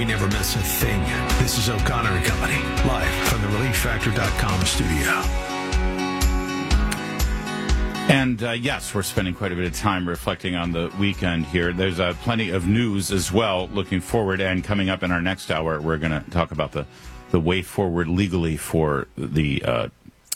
we never miss a thing. This is O'Connor and Company, live from the ReliefFactor.com studio. And yes, we're spending quite a bit of time reflecting on the weekend here. There's plenty of news as well looking forward. And coming up in our next hour, we're going to talk about the way forward legally for the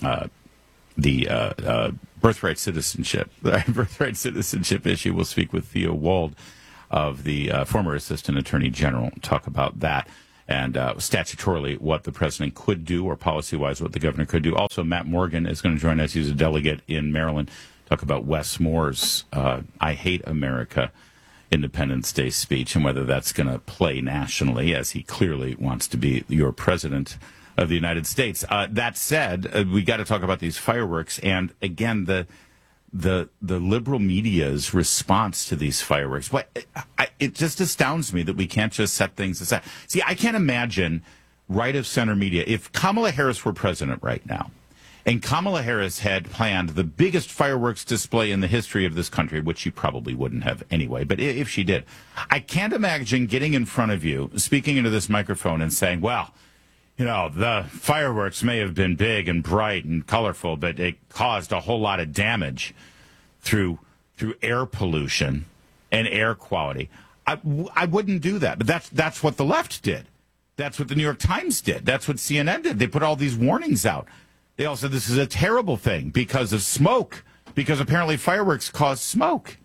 birthright citizenship. The birthright citizenship issue. We'll speak with Theo Wald of the former Assistant Attorney General, talk about that. And statutorily, what the president could do, or policy-wise, what the governor could do. Also, Matt Morgan is going to join us. He's a delegate in Maryland. Talk about Wes Moore's I Hate America Independence Day speech and whether that's going to play nationally, as he clearly wants to be your president of the United States. That said, we got to talk about these fireworks. And again, the liberal media's response to these fireworks. It just astounds me that we can't just set things aside. See, I can't imagine right of center media. If Kamala Harris were president right now, and Kamala Harris had planned the biggest fireworks display in the history of this country, which she probably wouldn't have anyway, but if she did, I can't imagine getting in front of you, speaking into this microphone and saying, well, you know, the fireworks may have been big and bright and colorful, but it caused a whole lot of damage through air pollution and air quality. I wouldn't do that, but that's what the left did. That's what the New York Times did. That's what CNN did. They put all these warnings out. They all said this is a terrible thing because of smoke, because apparently fireworks cause smoke.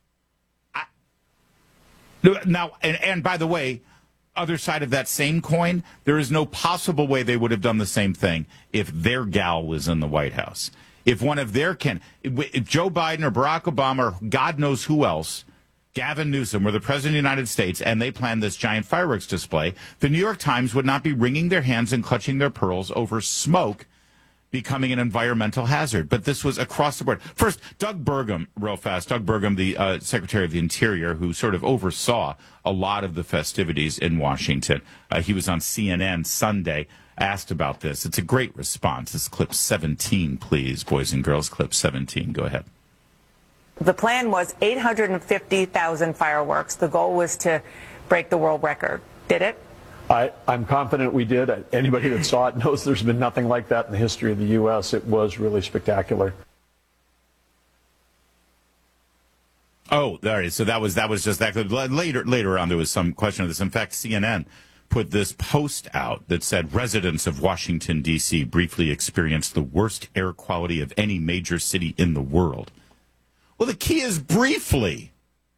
Now, and by the way, other side of that same coin, there is no possible way they would have done the same thing if their gal was in the White House. If one of their if Joe Biden or Barack Obama or God knows who else, Gavin Newsom, were the president of the United States and they planned this giant fireworks display, the New York Times would not be wringing their hands and clutching their pearls over smoke becoming an environmental hazard. But this was across the board. First, Doug Burgum, real fast. Doug Burgum, the Secretary of the Interior, who sort of oversaw a lot of the festivities in Washington. He was on CNN Sunday, asked about this. It's a great response. It's clip 17, please, boys and girls. Clip 17. Go ahead. The plan was 850,000 fireworks. The goal was to break the world record. Did it? I'm confident we did. Anybody that saw it knows there's been nothing like that in the history of the U.S. It was really spectacular. Oh, there it is. So that was just that. Later on, there was some question of this. In fact, CNN put this post out that said residents of Washington, D.C. briefly experienced the worst air quality of any major city in the world. Well, the key is briefly.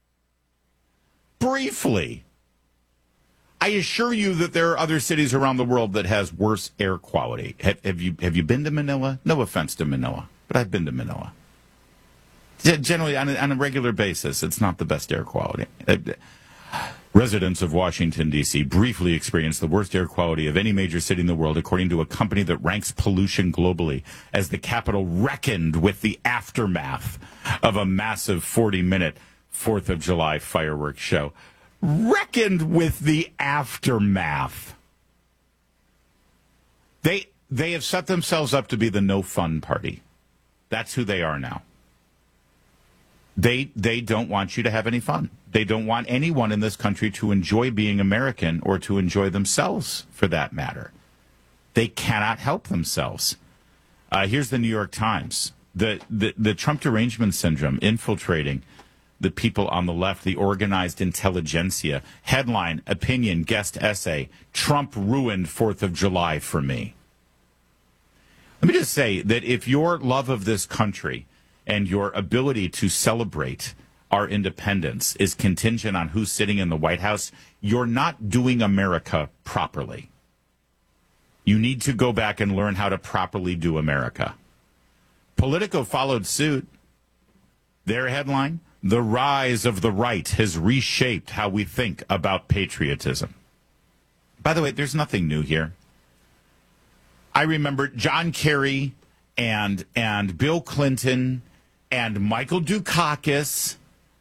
Briefly. I assure you that there are other cities around the world that has worse air quality. Have you been to Manila? No offense to Manila, but I've been to Manila. Generally, on a regular basis, it's not the best air quality. Residents of Washington, D.C. briefly experienced the worst air quality of any major city in the world, according to a company that ranks pollution globally, as the capital reckoned with the aftermath of a massive 40-minute 4th of July fireworks show. Reckoned with the aftermath. They have set themselves up to be the no fun party. That's who they are now. They don't want you to have any fun. They don't want anyone in this country to enjoy being American or to enjoy themselves, for that matter. They cannot help themselves. Here's the New York Times. The Trump derangement syndrome infiltrating the people on the left, the organized intelligentsia. Headline, opinion, guest essay, Trump ruined 4th of July for me. Let me just say that if your love of this country and your ability to celebrate our independence is contingent on who's sitting in the White House, you're not doing America properly. You need to go back and learn how to properly do America. Politico followed suit. Their headline, the rise of the right has reshaped how we think about patriotism. By the way, there's nothing new here. I remember John Kerry and Bill Clinton and Michael Dukakis.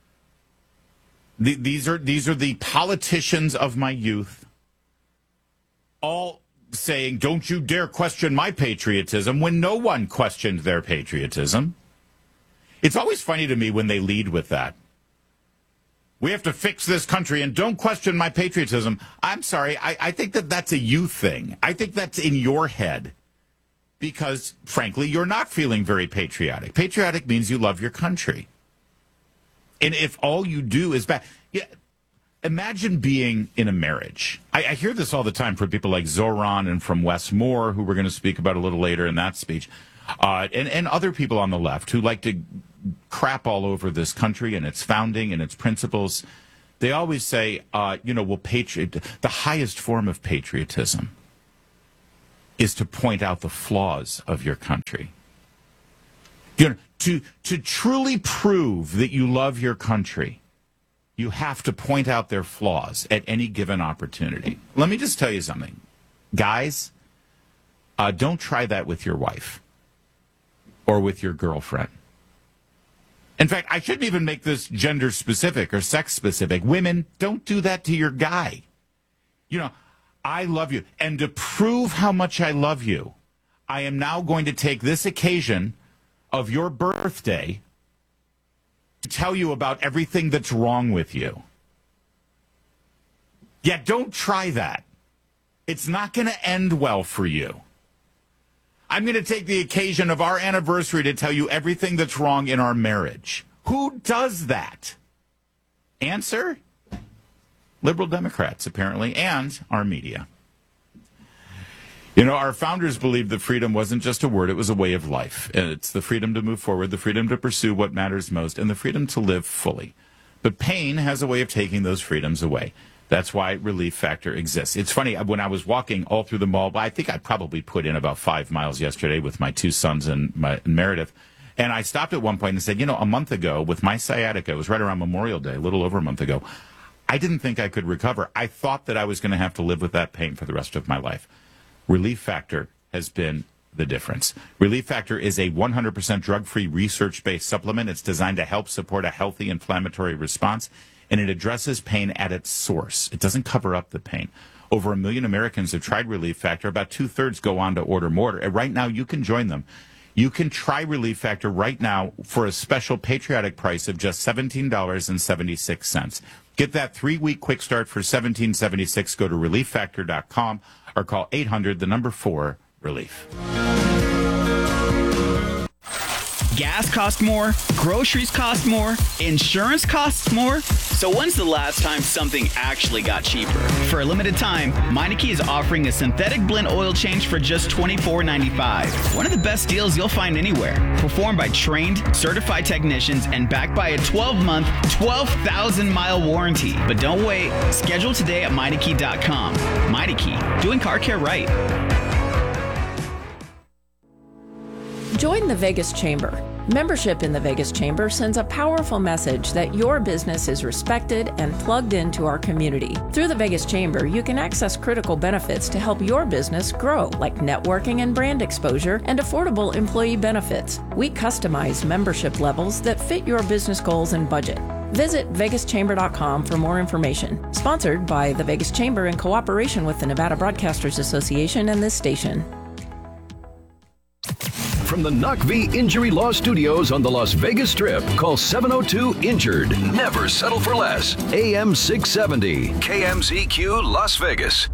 These are the politicians of my youth, all saying, don't you dare question my patriotism, when no one questioned their patriotism. It's always funny to me when they lead with that. We have to fix this country and don't question my patriotism. I'm sorry. I think that that's a you thing. I think that's in your head because, frankly, you're not feeling very patriotic. Patriotic means you love your country. And if all you do is bad, yeah, imagine being in a marriage. I hear this all the time from people like Zoran and from Wes Moore, who we're going to speak about a little later in that speech, and other people on the left who like to crap all over this country and its founding and its principles. They always say, the highest form of patriotism is to point out the flaws of your country. To truly prove that you love your country, you have to point out their flaws at any given opportunity. Let me just tell you something. Guys, don't try that with your wife or with your girlfriend. In fact, I shouldn't even make this gender specific or sex specific. Women, don't do that to your guy. I love you. And to prove how much I love you, I am now going to take this occasion of your birthday to tell you about everything that's wrong with you. Yeah, don't try that. It's not going to end well for you. I'm going to take the occasion of our anniversary to tell you everything that's wrong in our marriage. Who does that? Answer? Liberal Democrats, apparently, and our media. Our founders believed that freedom wasn't just a word, it was a way of life. It's the freedom to move forward, the freedom to pursue what matters most, and the freedom to live fully. But pain has a way of taking those freedoms away. That's why Relief Factor exists. It's funny, when I was walking all through the mall, I think I probably put in about 5 miles yesterday with my 2 sons and Meredith, and I stopped at one point and said, a month ago with my sciatica, it was right around Memorial Day, a little over a month ago, I didn't think I could recover. I thought that I was going to have to live with that pain for the rest of my life. Relief Factor has been the difference. Relief Factor is a 100% drug-free, research-based supplement. It's designed to help support a healthy inflammatory response, and it addresses pain at its source. It doesn't cover up the pain. Over 1 million Americans have tried Relief Factor. About 2/3 go on to order more. And right now, you can join them. You can try Relief Factor right now for a special patriotic price of just $17.76. Get that 3-week quick start for $17.76. Go to relieffactor.com or call 800-4-RELIEF. Gas costs more, groceries cost more, insurance costs more. So when's the last time something actually got cheaper? For a limited time, Meineke is offering a synthetic blend oil change for just $24.95. One of the best deals you'll find anywhere. Performed by trained, certified technicians and backed by a 12-month, 12,000-mile warranty. But don't wait. Schedule today at Meineke.com. Meineke, doing car care right. Join the Vegas Chamber. Membership in the Vegas Chamber sends a powerful message that your business is respected and plugged into our community. Through the Vegas Chamber, you can access critical benefits to help your business grow, like networking and brand exposure and affordable employee benefits. We customize membership levels that fit your business goals and budget. Visit vegaschamber.com for more information. Sponsored by the Vegas Chamber in cooperation with the Nevada Broadcasters Association and this station. From the Knock V Injury Law Studios on the Las Vegas Strip, call 702-INJURED. Never settle for less. AM 670, KMZQ Las Vegas.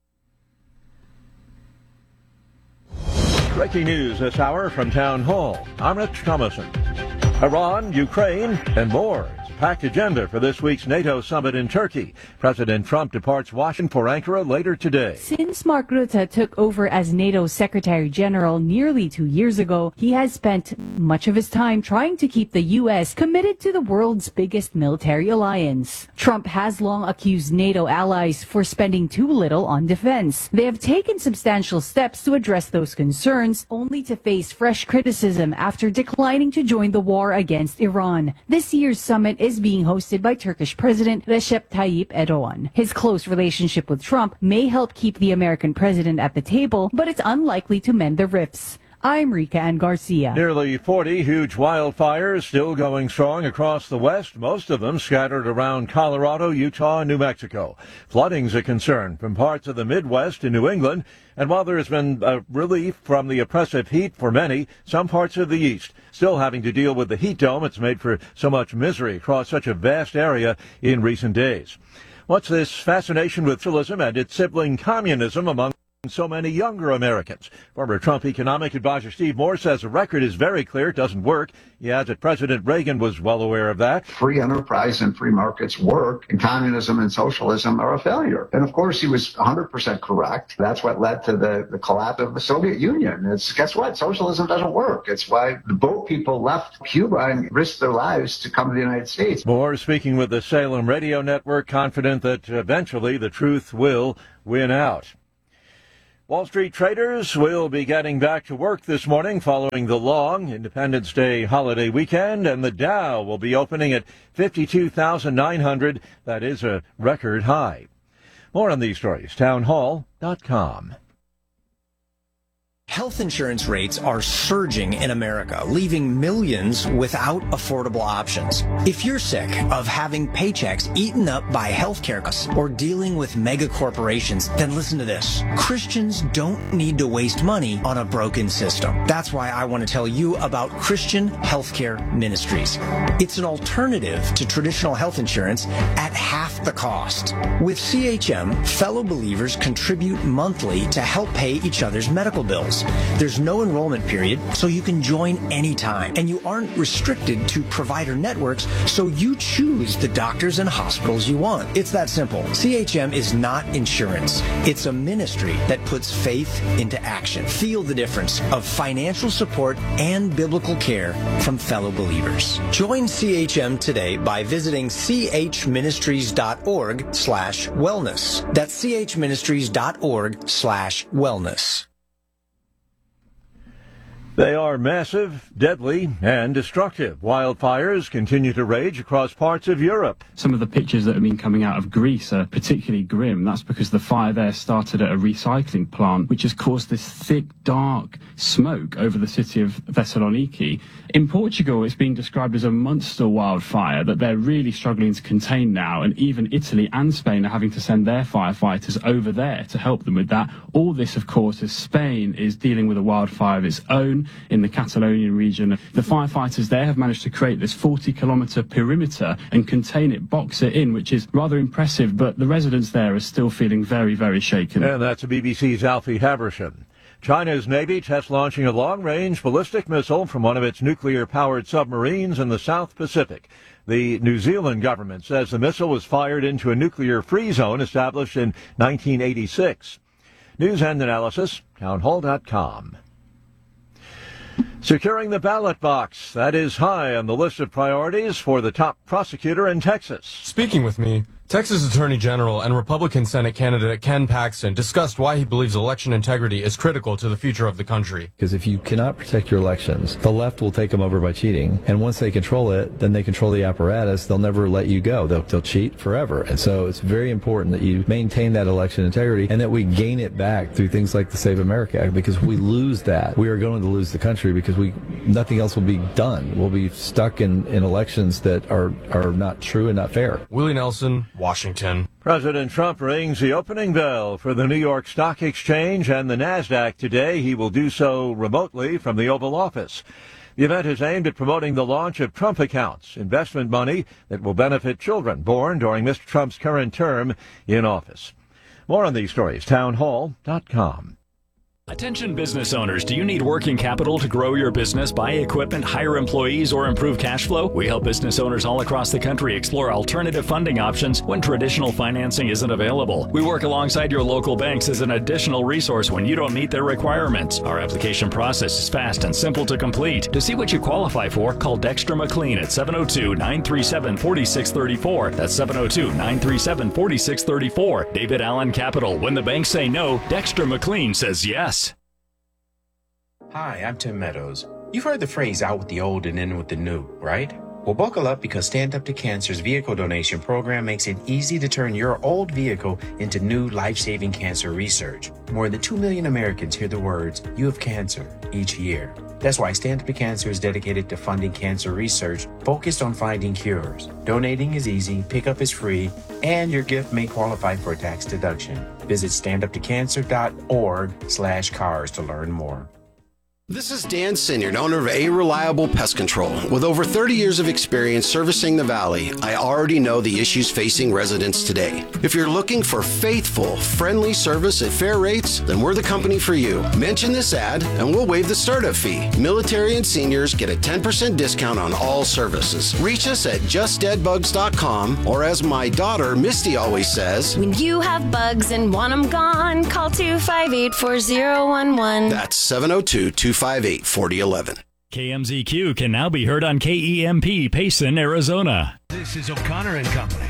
Breaking news this hour from Town Hall. I'm Rich Thomason. Iran, Ukraine, and more. Packed agenda for this week's NATO summit in Turkey. President Trump departs Washington for Ankara later today. Since Mark Rutte took over as NATO Secretary General nearly 2 years ago, he has spent much of his time trying to keep the U.S. committed to the world's biggest military alliance. Trump has long accused NATO allies for spending too little on defense. They have taken substantial steps to address those concerns, only to face fresh criticism after declining to join the war against Iran. This year's summit is being hosted by Turkish President Recep Tayyip Erdogan. His close relationship with Trump may help keep the American president at the table, but it's unlikely to mend the rifts. I'm Rika Ann Garcia. Nearly 40 huge wildfires still going strong across the West, most of them scattered around Colorado, Utah, and New Mexico. Flooding's a concern from parts of the Midwest and New England, and while there has been relief from the oppressive heat for many, some parts of the East still having to deal with the heat dome it's made for so much misery across such a vast area in recent days. What's this fascination with socialism and its sibling communism among so many younger Americans? Former Trump economic advisor Steve Moore says the record is very clear. It doesn't work. He adds that President Reagan was well aware of that. Free enterprise and free markets work, and communism and socialism are a failure. And of course, he was 100% correct. That's what led to the collapse of the Soviet Union. Guess what? Socialism doesn't work. It's why the boat people left Cuba and risked their lives to come to the United States. Moore speaking with the Salem Radio Network, confident that eventually the truth will win out. Wall Street traders will be getting back to work this morning following the long Independence Day holiday weekend, and the Dow will be opening at 52,900. That is a record high. More on these stories, townhall.com. Health insurance rates are surging in America, leaving millions without affordable options. If you're sick of having paychecks eaten up by healthcare costs or dealing with mega corporations, then listen to this. Christians don't need to waste money on a broken system. That's why I want to tell you about Christian Healthcare Ministries. It's an alternative to traditional health insurance at half the cost. With CHM, fellow believers contribute monthly to help pay each other's medical bills. There's no enrollment period, so you can join anytime. And you aren't restricted to provider networks, so you choose the doctors and hospitals you want. It's that simple. CHM is not insurance. It's a ministry that puts faith into action. Feel the difference of financial support and biblical care from fellow believers. Join CHM today by visiting chministries.org/wellness. That's chministries.org/wellness. They are massive, deadly, and destructive. Wildfires continue to rage across parts of Europe. Some of the pictures that have been coming out of Greece are particularly grim. That's because the fire there started at a recycling plant, which has caused this thick, dark smoke over the city of Thessaloniki. In Portugal, it's being described as a monster wildfire that they're really struggling to contain now, and even Italy and Spain are having to send their firefighters over there to help them with that. All this, of course, as Spain is dealing with a wildfire of its own in the Catalonian region. The firefighters there have managed to create this 40-kilometre perimeter and contain it, box it in, which is rather impressive, but the residents there are still feeling very, very shaken. And that's BBC's Alfie Haversham. China's Navy tests launching a long-range ballistic missile from one of its nuclear-powered submarines in the South Pacific. The New Zealand government says the missile was fired into a nuclear-free zone established in 1986. News and analysis, townhall.com. Securing the ballot box, that is high on the list of priorities for the top prosecutor in Texas. Speaking with me, Texas Attorney General and Republican Senate candidate Ken Paxton discussed why he believes election integrity is critical to the future of the country. Because if you cannot protect your elections, the left will take them over by cheating. And once they control it, then they control the apparatus. They'll never let you go. They'll cheat forever. And so it's very important that you maintain that election integrity and that we gain it back through things like the Save America Act. Because if we lose that, we are going to lose the country because nothing else will be done. We'll be stuck in elections that are not true and not fair. Willie Nelson, Washington. President Trump rings the opening bell for the New York Stock Exchange and the NASDAQ today. He will do so remotely from the Oval Office. The event is aimed at promoting the launch of Trump accounts, investment money that will benefit children born during Mr. Trump's current term in office. More on these stories, townhall.com. Attention business owners, do you need working capital to grow your business, buy equipment, hire employees, or improve cash flow? We help business owners all across the country explore alternative funding options when traditional financing isn't available. We work alongside your local banks as an additional resource when you don't meet their requirements. Our application process is fast and simple to complete. To see what you qualify for, call Dexter McLean at 702-937-4634. That's 702-937-4634. David Allen Capital. When the banks say no, Dexter McLean says yes. Hi, I'm Tim Meadows. You've heard the phrase out with the old and in with the new, right? Well, buckle up because Stand Up to Cancer's vehicle donation program makes it easy to turn your old vehicle into new life-saving cancer research. More than 2 million Americans hear the words, "You have cancer," each year. That's why Stand Up to Cancer is dedicated to funding cancer research focused on finding cures. Donating is easy, pickup is free, and your gift may qualify for a tax deduction. Visit standuptocancer.org/cars to learn more. This is Dan Sinyard, owner of A Reliable Pest Control. With over 30 years of experience servicing the Valley, I already know the issues facing residents today. If you're looking for faithful, friendly service at fair rates, then we're the company for you. Mention this ad and we'll waive the startup fee. Military and seniors get a 10% discount on all services. Reach us at justdeadbugs.com, or as my daughter Misty always says, when you have bugs and want them gone, call 258-4011. That's 702-258-4011. KMZQ can now be heard on KEMP Payson, Arizona. This is O'Connor and Company.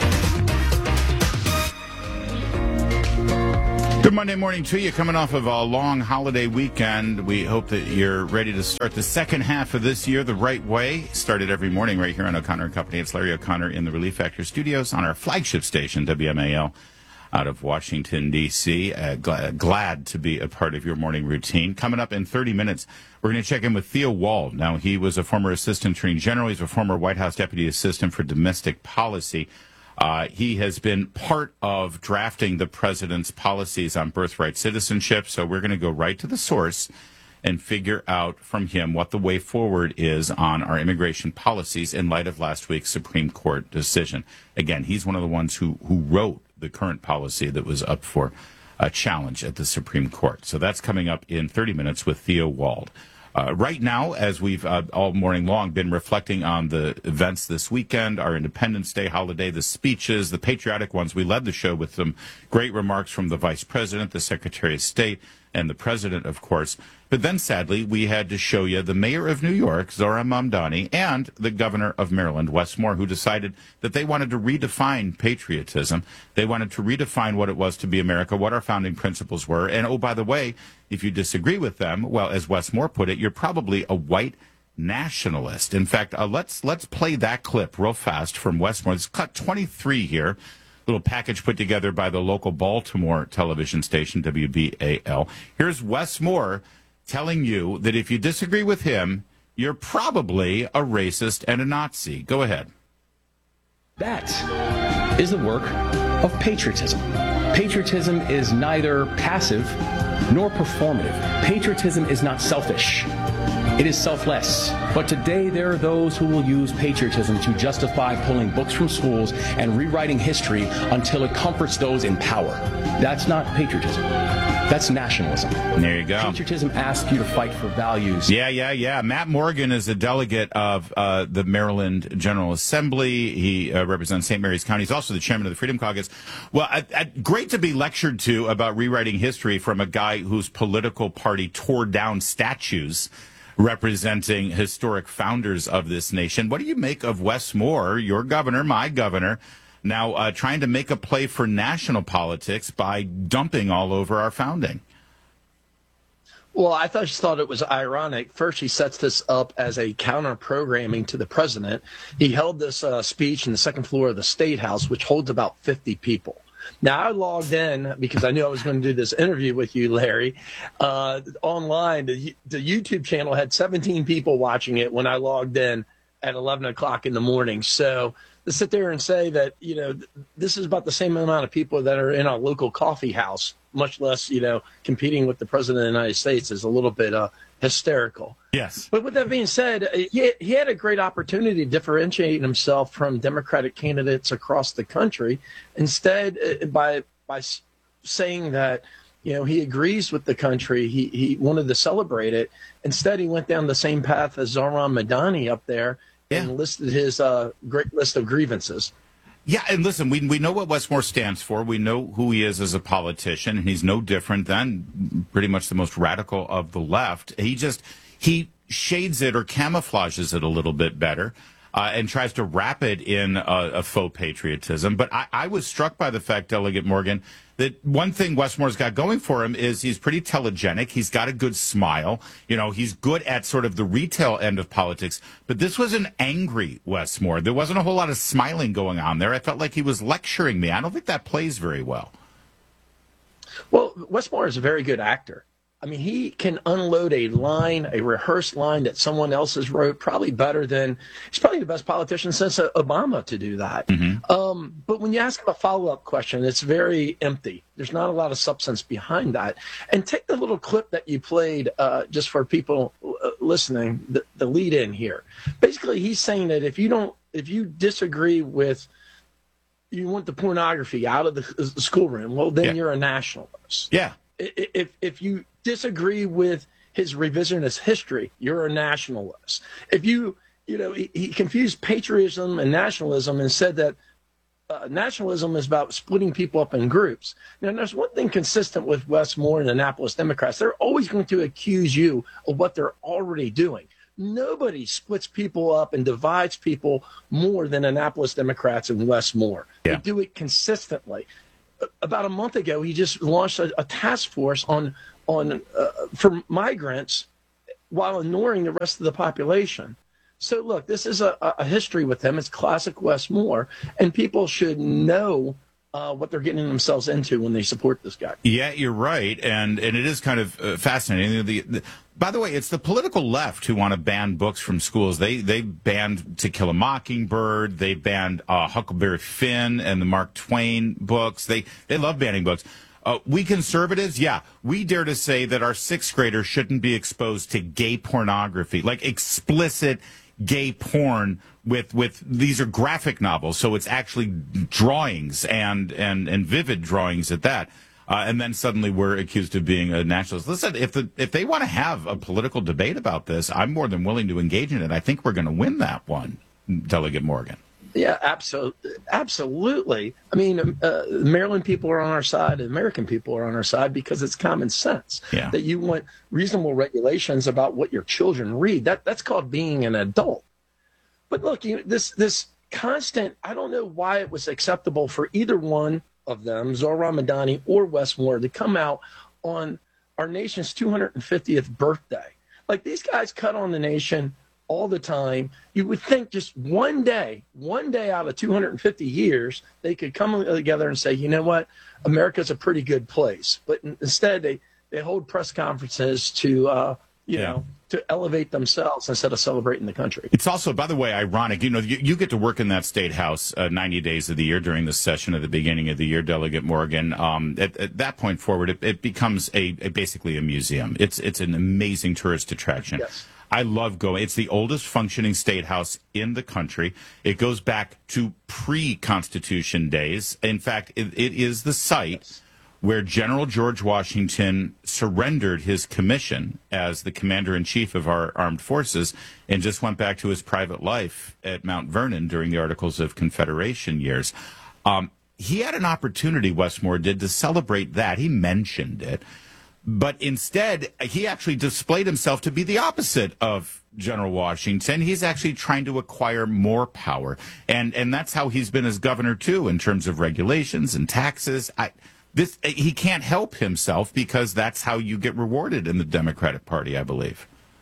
Good Monday morning to you. Coming off of a long holiday weekend, we hope that you're ready to start the second half of this year the right way. Started every morning right here on O'Connor and Company. It's Larry O'Connor in the Relief Factor studios on our flagship station, WMAL, out of Washington, D.C. Glad to be a part of your morning routine. Coming up in 30 minutes, we're going to check in with Theo Wald. Now, he was a former Assistant Attorney General. He's a former White House Deputy Assistant for Domestic Policy. He has been part of drafting the president's policies on birthright citizenship. So we're going to go right to the source and figure out from him what the way forward is on our immigration policies in light of last week's Supreme Court decision. Again, he's one of the ones who wrote the current policy that was up for a challenge at the Supreme Court. So that's coming up in 30 minutes with Theo Wald. Right now, as we've all morning long been reflecting on the events this weekend, our Independence Day holiday, the speeches, the patriotic ones, we led the show with some great remarks from the Vice President, the Secretary of State, and the President, of course. But then, sadly, we had to show you the Mayor of New York, Zohran Mamdani, and the Governor of Maryland, Wes Moore, who decided that they wanted to redefine patriotism. They wanted to redefine what it was to be America, what our founding principles were. And, oh, by the way, if you disagree with them, well, as Wes Moore put it, you're probably a white nationalist. In fact, let's play that clip real fast from Wes Moore. It's cut 23 here. Little package put together by the local Baltimore television station, WBAL. Here's Wes Moore telling you that if you disagree with him, you're probably a racist and a Nazi. Go ahead. That is the work of patriotism. Patriotism is neither passive nor performative. Patriotism is not selfish. It is selfless. But today there are those who will use patriotism to justify pulling books from schools and rewriting history until it comforts those in power. That's not patriotism. That's nationalism. There you go. Patriotism asks you to fight for values. Yeah. Matt Morgan is a delegate of the Maryland General Assembly. He represents St. Mary's County. He's also the chairman of the Freedom Caucus. Well, great to be lectured to about rewriting history from a guy whose political party tore down statues representing historic founders of this nation. What do you make of Wes Moore, your governor, my governor, now trying to make a play for national politics by dumping all over our founding? Well, I just thought it was ironic. First, he sets this up as a counter-programming to the president. He held this speech in the second floor of the State House, which holds about 50 people. Now, I logged in because I knew I was going to do this interview with you, Larry. Online, the YouTube channel had 17 people watching it when I logged in at 11 o'clock in the morning. So to sit there and say that, this is about the same amount of people that are in our local coffee house, much less, competing with the president of the United States, is a little bit hysterical. Yes. But with that being said, he had a great opportunity to differentiate himself from Democratic candidates across the country. Instead, by saying that, he agrees with the country, he wanted to celebrate it. Instead, he went down the same path as Zohran Mamdani up there and listed his great list of grievances. Yeah, and listen, we know what Wes Moore stands for. We know who he is as a politician, and he's no different than pretty much the most radical of the left. He shades it or camouflages it a little bit better. and tries to wrap it in a faux patriotism. But I was struck by the fact, Delegate Morgan, that one thing Wes Moore's got going for him is he's pretty telegenic. He's got a good smile. You know, he's good at sort of the retail end of politics. But this was an angry Wes Moore. There wasn't a whole lot of smiling going on there. I felt like he was lecturing me. I don't think that plays very well. Well, Wes Moore is a very good actor. I mean, he can unload a line, a rehearsed line that someone else has wrote probably better than, he's probably the best politician since Obama to do that. But when you ask him a follow-up question, it's very empty. There's not a lot of substance behind that. And take the little clip that you played just for people listening, the lead in here. Basically, he's saying that if you disagree with, you want the pornography out of the schoolroom, well, then you're a nationalist. Yeah. If you disagree with his revisionist history, you're a nationalist. If he confused patriotism and nationalism and said that nationalism is about splitting people up in groups. Now, there's one thing consistent with Wes Moore and the Annapolis Democrats. They're always going to accuse you of what they're already doing. Nobody splits people up and divides people more than Annapolis Democrats and Wes Moore. They do it consistently. About a month ago, he just launched a task force for migrants while ignoring the rest of the population. So, look, this is a history with him. It's classic Wes Moore, and people should know what they're getting themselves into when they support this guy. Yeah, you're right, and it is kind of fascinating. By the way, it's the political left who want to ban books from schools. They banned To Kill a Mockingbird. They banned Huckleberry Finn and the Mark Twain books. They love banning books. We conservatives, we dare to say that our sixth graders shouldn't be exposed to gay pornography, like explicit gay porn with these are graphic novels, so it's actually drawings and vivid drawings at that. And then suddenly we're accused of being a nationalist. Listen, if they want to have a political debate about this, I'm more than willing to engage in it. I think we're going to win that one, Delegate Morgan. Yeah, absolutely. I mean, Maryland people are on our side, and American people are on our side because it's common sense that you want reasonable regulations about what your children read. That's called being an adult. But look, this constant, I don't know why it was acceptable for either one of them, Zohran Madani or Wes Moore, to come out on our nation's 250th birthday. Like, these guys cut on the nation all the time. You would think just one day out of 250 years, they could come together and say, you know what, America's a pretty good place. But instead, they hold press conferences to elevate themselves instead of celebrating the country. It's also, by the way, ironic. You get to work in that state house 90 days of the year during the session at the beginning of the year, Delegate Morgan. At that point forward, it becomes basically a museum. It's an amazing tourist attraction. Yes. I love going. It's the oldest functioning state house in the country. It goes back to pre-Constitution days. In fact, it is the site where General George Washington surrendered his commission as the commander-in-chief of our armed forces and just went back to his private life at Mount Vernon during the Articles of Confederation years. He had an opportunity, Wes Moore did, to celebrate that. He mentioned it. But instead, he actually displayed himself to be the opposite of General Washington. He's actually trying to acquire more power. And that's how he's been as governor, too, in terms of regulations and taxes. He can't help himself because that's how you get rewarded in the Democratic Party, I believe.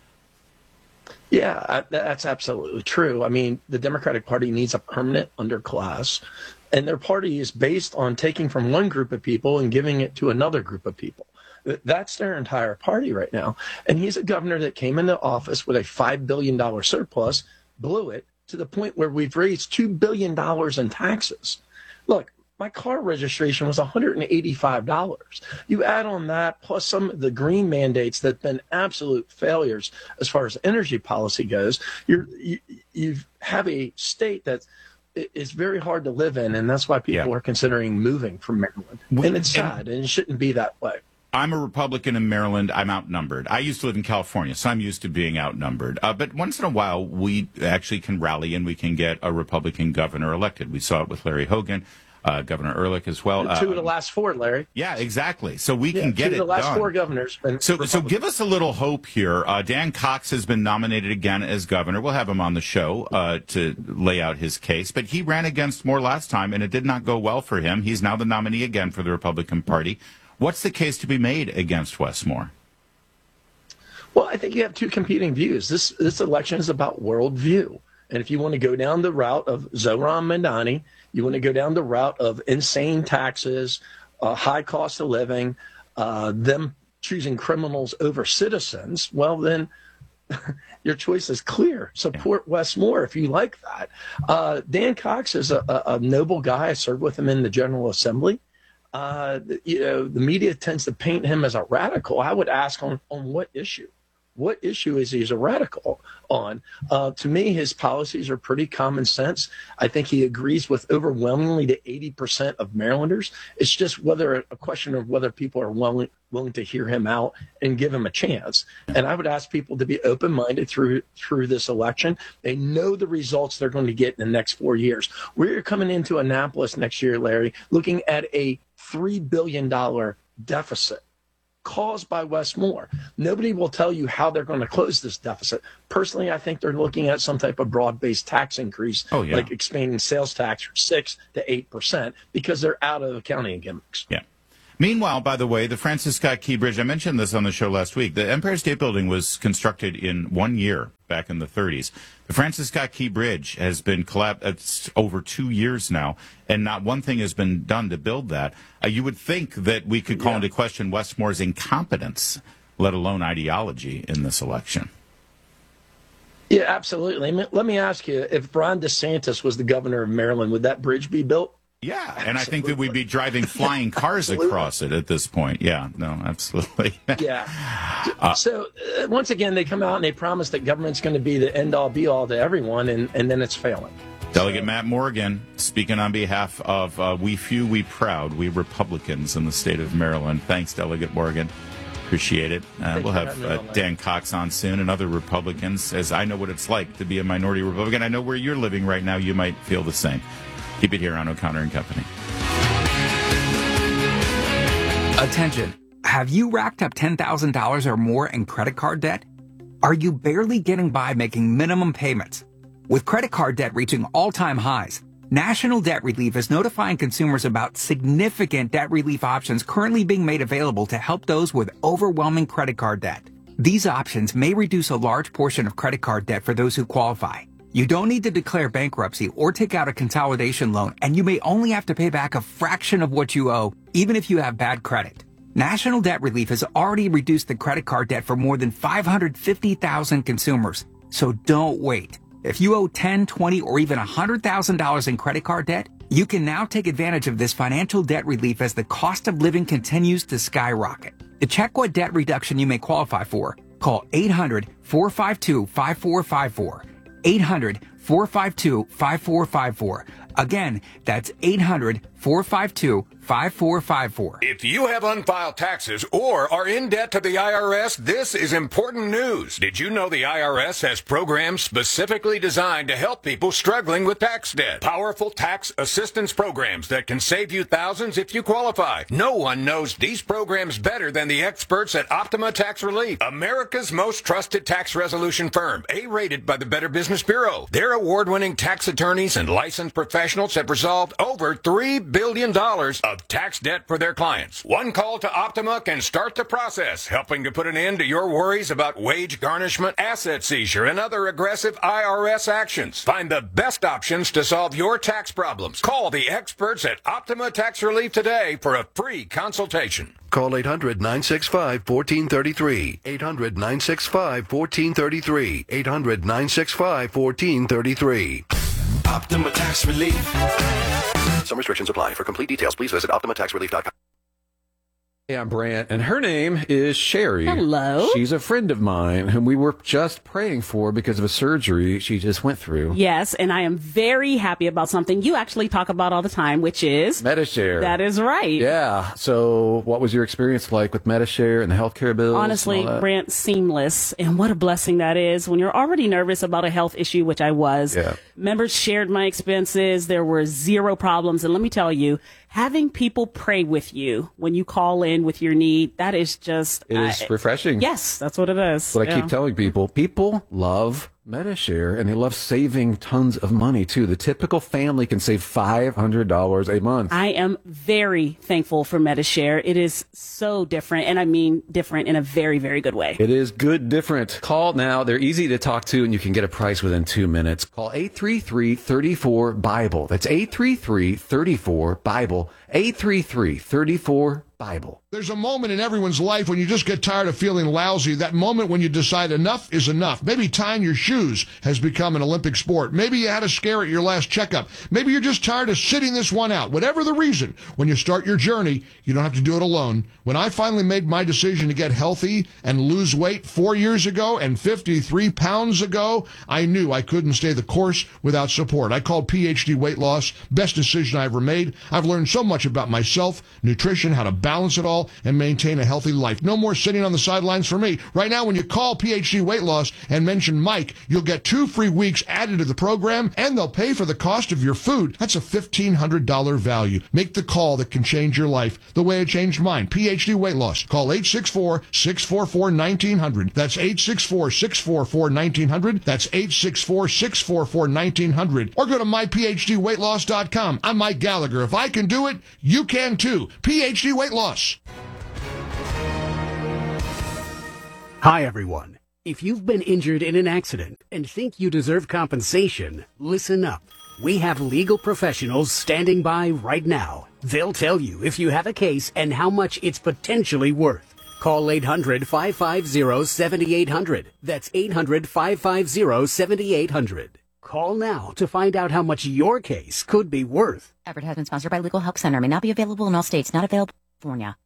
Yeah, that's absolutely true. I mean, the Democratic Party needs a permanent underclass, and their party is based on taking from one group of people and giving it to another group of people. That's their entire party right now. And he's a governor that came into office with a $5 billion surplus, blew it to the point where we've raised $2 billion in taxes. Look, my car registration was $185. You add on that, plus some of the green mandates that have been absolute failures as far as energy policy goes, you have a state that is very hard to live in, and that's why people are considering moving from Maryland. And it's sad, and it shouldn't be that way. I'm a Republican in Maryland. I'm outnumbered. I used to live in California, so I'm used to being outnumbered. But once in a while, we actually can rally and we can get a Republican governor elected. We saw it with Larry Hogan. Governor Ehrlich as well. Two of the last four, Larry. Yeah, exactly. So we can get it done. Two of the last four governors. So give us a little hope here. Dan Cox has been nominated again as governor. We'll have him on the show to lay out his case. But he ran against Moore last time, and it did not go well for him. He's now the nominee again for the Republican Party. What's the case to be made against Wes Moore? Well, I think you have two competing views. This election is about worldview. And if you want to go down the route of Zohran Mamdani, you want to go down the route of insane taxes, high cost of living, them choosing criminals over citizens, well, then your choice is clear. Support Wes Moore if you like that. Dan Cox is a noble guy. I served with him in the General Assembly. The media tends to paint him as a radical. I would ask on what issue? What issue is he a radical on? To me, his policies are pretty common sense. I think he agrees with overwhelmingly to 80% of Marylanders. It's just a question of whether people are willing to hear him out and give him a chance. And I would ask people to be open-minded through this election. They know the results they're going to get in the next 4 years. We're coming into Annapolis next year, Larry, looking at a $3 billion deficit caused by Wes Moore. Nobody will tell you how they're going to close this deficit. Personally, I think they're looking at some type of broad-based tax increase, like expanding sales tax from 6 to 8%, because they're out of accounting gimmicks. Yeah. Meanwhile, by the way, the Francis Scott Key Bridge, I mentioned this on the show last week. The Empire State Building was constructed in 1 year back in the 30s. The Francis Scott Key Bridge has been collapsed over 2 years now, and not one thing has been done to build that. You would think that we could call into question Wes Moore's incompetence, let alone ideology, in this election. Yeah, absolutely. Let me ask you, if Ron DeSantis was the governor of Maryland, would that bridge be built? Yeah, and I think that we'd be driving flying cars across it at this point. Yeah, no, absolutely. So once again, they come out and they promise that government's going to be the end-all, be-all to everyone, and then it's failing. Delegate Matt Morgan, speaking on behalf of We Few, We Proud, we Republicans in the state of Maryland. Thanks, Delegate Morgan. Appreciate it. We'll have Dan Cox on soon and other Republicans, as I know what it's like to be a minority Republican. I know where you're living right now. You might feel the same. Keep it here on O'Connor and Company. Attention. Have you racked up $10,000 or more in credit card debt? Are you barely getting by making minimum payments? With credit card debt reaching all-time highs, National Debt Relief is notifying consumers about significant debt relief options currently being made available to help those with overwhelming credit card debt. These options may reduce a large portion of credit card debt for those who qualify. You don't need to declare bankruptcy or take out a consolidation loan, and you may only have to pay back a fraction of what you owe, even if you have bad credit. National Debt Relief has already reduced the credit card debt for more than 550,000 consumers. So don't wait. If you owe $10,000, $20,000, or even $100,000 in credit card debt, you can now take advantage of this financial debt relief as the cost of living continues to skyrocket. To check what debt reduction you may qualify for, call 800-452-5454. 800-452-5454. Again, that's 800-452-5454. If you have unfiled taxes or are in debt to the IRS, this is important news. Did you know the IRS has programs specifically designed to help people struggling with tax debt? Powerful tax assistance programs that can save you thousands if you qualify. No one knows these programs better than the experts at Optima Tax Relief, America's most trusted tax resolution firm, A-rated by the Better Business Bureau. Their award-winning tax attorneys and licensed professionals have resolved over $3 billion of tax debt for their clients. One call to Optima can start the process, helping to put an end to your worries about wage garnishment, asset seizure, and other aggressive IRS actions. Find the best options to solve your tax problems. Call the experts at Optima Tax Relief today for a free consultation. Call 800-965-1433. 800-965-1433. 800-965-1433. Optima Tax Relief. Some restrictions apply. For complete details, please visit OptimaTaxRelief.com. Hey, I'm Brant, and her name is Sherry. Hello. She's a friend of mine whom we were just praying for because of a surgery she just went through. Yes, and I am very happy about something you actually talk about all the time, which is Medi-Share. That is right. Yeah. So what was your experience like with Medi-Share and the healthcare bills? Honestly, and all that? Brant, seamless. And what a blessing that is when you're already nervous about a health issue, which I was. Yeah. Members shared my expenses. There were zero problems. And let me tell you, having people pray with you when you call in with your need, that is just... It is refreshing. Yes, that's what it is. That's what I keep telling people. People love Medi-Share, and they love saving tons of money, too. The typical family can save $500 a month. I am very thankful for Medi-Share. It is so different, and I mean different in a very, very good way. It is good different. Call now. They're easy to talk to, and you can get a price within 2 minutes. Call 833-34-BIBLE. That's 833-34-BIBLE. 833-34-BIBLE. There's a moment in everyone's life when you just get tired of feeling lousy. That moment when you decide enough is enough. Maybe tying your shoes has become an Olympic sport. Maybe you had a scare at your last checkup. Maybe you're just tired of sitting this one out. Whatever the reason, when you start your journey, you don't have to do it alone. When I finally made my decision to get healthy and lose weight 4 years ago and 53 pounds ago, I knew I couldn't stay the course without support. I called PhD Weight Loss. Best decision I ever made. I've learned so much about myself, nutrition, how to balance it all, and maintain a healthy life. No more sitting on the sidelines for me. Right now, when you call PhD Weight Loss and mention Mike, you'll get 2 free weeks added to the program, and they'll pay for the cost of your food. That's a $1,500 value. Make the call that can change your life the way it changed mine. PhD Weight Loss. Call 864-644-1900. That's 864-644-1900. That's 864-644-1900. Or go to myphdweightloss.com. I'm Mike Gallagher. If I can do it, you can too. PhD Weight Loss. Hi, everyone. If you've been injured in an accident and think you deserve compensation, listen up. We have legal professionals standing by right now. They'll tell you if you have a case and how much it's potentially worth. Call 800-550-7800. That's 800-550-7800. Call now to find out how much your case could be worth. Advertisement sponsored by Legal Help Center. May not be available in all states. Not available in California.